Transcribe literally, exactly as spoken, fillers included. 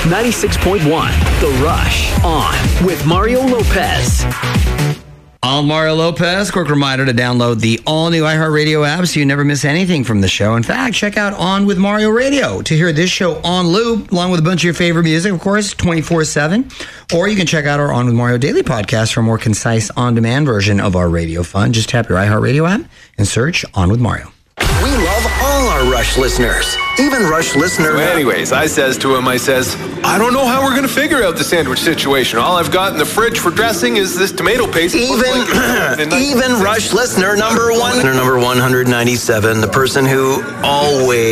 ninety-six point one, The Rush, on with Mario Lopez. I'm Mario Lopez. Quick reminder to download the all-new iHeartRadio app so you never miss anything from the show. In fact, check out On with Mario Radio to hear this show on loop, along with a bunch of your favorite music, of course, twenty-four seven. Or you can check out our On with Mario Daily podcast for a more concise, on-demand version of our radio fun. Just tap your iHeartRadio app and search On with Mario. We love all our Rush listeners, even Rush listeners. So anyways, I says to him, I says, I don't know how we're going to figure out the sandwich situation. All I've got in the fridge for dressing is this tomato paste. Even, like even Rush listener number one, number one hundred ninety-seven, the person who always